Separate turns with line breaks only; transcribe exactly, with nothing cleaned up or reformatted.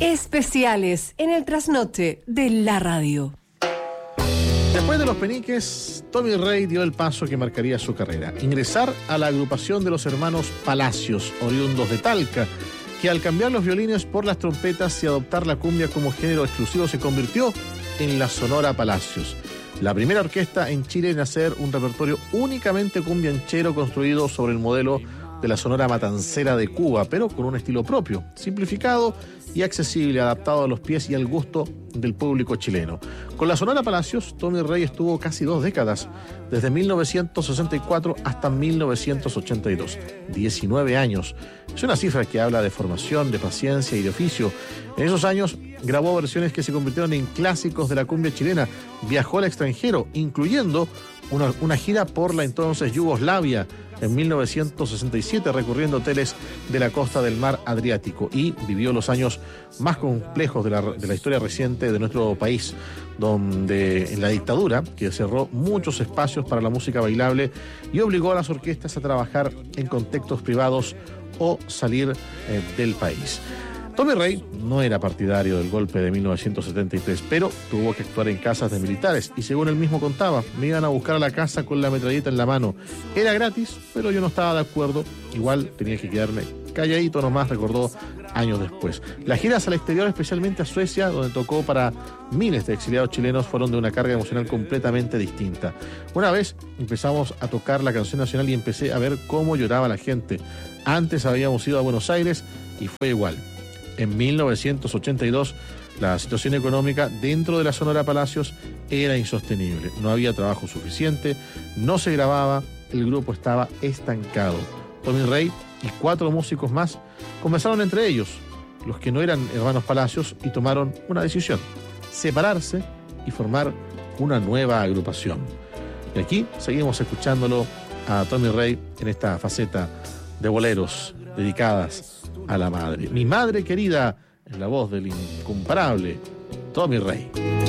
Especiales en el trasnoche de la radio.
Después de Los Peniques, Tommy Rey dio el paso que marcaría su carrera. Ingresar a la agrupación de los hermanos Palacios, oriundos de Talca, que al cambiar los violines por las trompetas y adoptar la cumbia como género exclusivo se convirtió en la Sonora Palacios. La primera orquesta en Chile en hacer un repertorio únicamente cumbianchero construido sobre el modelo de la Sonora Matancera de Cuba, pero con un estilo propio, simplificado y accesible, adaptado a los pies y al gusto del público chileno. Con la Sonora Palacios, Tommy Rey estuvo casi dos décadas, desde mil novecientos sesenta y cuatro hasta mil novecientos ochenta y dos, diecinueve años. Es una cifra que habla de formación, de paciencia y de oficio. En esos años grabó versiones que se convirtieron en clásicos de la cumbia chilena, viajó al extranjero, incluyendo una, una gira por la entonces Yugoslavia, en mil novecientos sesenta y siete, recorriendo hoteles de la costa del mar Adriático, y vivió los años más complejos de la, de la historia reciente de nuestro país, donde en la dictadura, que cerró muchos espacios para la música bailable y obligó a las orquestas a trabajar en contextos privados o salir eh, del país. Tommy Rey no era partidario del golpe de mil novecientos setenta y tres, pero tuvo que actuar en casas de militares y, según él mismo contaba, me iban a buscar a la casa con la metralleta en la mano. Era gratis, pero yo no estaba de acuerdo. Igual tenía que quedarme calladito nomás, recordó años después. Las giras al exterior, especialmente a Suecia, donde tocó para miles de exiliados chilenos, fueron de una carga emocional completamente distinta. Una vez empezamos a tocar la canción nacional y empecé a ver cómo lloraba la gente. Antes habíamos ido a Buenos Aires y fue igual. En mil novecientos ochenta y dos, la situación económica dentro de la Sonora Palacios era insostenible. No había trabajo suficiente, no se grababa, el grupo estaba estancado. Tommy Rey y cuatro músicos más conversaron entre ellos, los que no eran hermanos Palacios, y tomaron una decisión: separarse y formar una nueva agrupación. Y aquí seguimos escuchándolo a Tommy Rey en esta faceta de boleros dedicadas a la madre. Mi madre querida, en la voz del incomparable Tommy Rey.